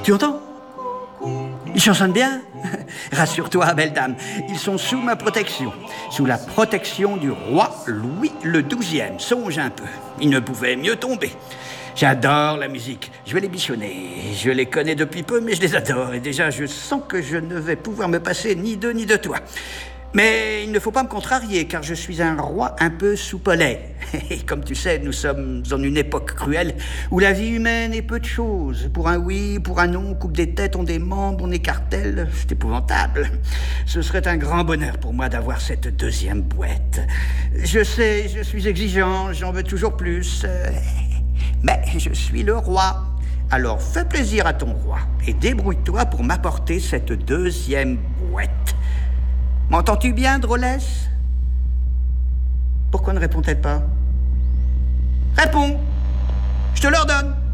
Tu entends? Ils chansonnent bien. Rassure-toi, belle dame, ils sont sous ma protection. Sous la protection du roi Louis le XII. Songe un peu, il ne pouvait mieux tomber. J'adore la musique, je vais les bichonner. Je les connais depuis peu, mais je les adore. Et déjà, je sens que je ne vais pouvoir me passer ni d'eux ni de toi. Mais il ne faut pas me contrarier, car je suis un roi un peu soupolais. Et comme tu sais, nous sommes en une époque cruelle où la vie humaine est peu de choses. Pour un oui, pour un non, on coupe des têtes, on démembre, on écartèle. C'est épouvantable. Ce serait un grand bonheur pour moi d'avoir cette deuxième boîte. Je sais, je suis exigeant, j'en veux toujours plus. Mais je suis le roi. Alors fais plaisir à ton roi et débrouille-toi pour m'apporter cette deuxième boîte. M'entends-tu bien, drôlesse? Pourquoi ne répond-elle pas? Réponds! Je te l'ordonne!